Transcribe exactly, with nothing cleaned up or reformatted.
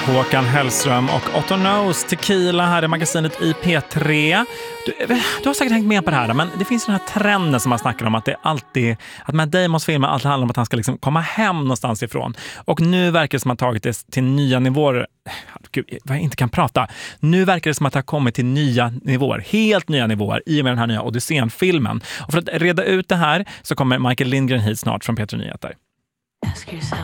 Håkan Hellström och Otto Knows Tequila här i magasinet i P tre. Du, du har säkert hängt med på det här, men det finns den här trenden som man snackar om att det alltid, att Matt Damons filmer alltid handlar om att han ska liksom komma hem någonstans ifrån. Och nu verkar det som att han tagit det till nya nivåer. Gud, vad jag inte kan prata. Nu verkar det som att det har kommit till nya nivåer, helt nya nivåer i och med den här nya Odysseen-filmen. Och för att reda ut det här så kommer Michael Lindgren hit snart från P tre Nyheter.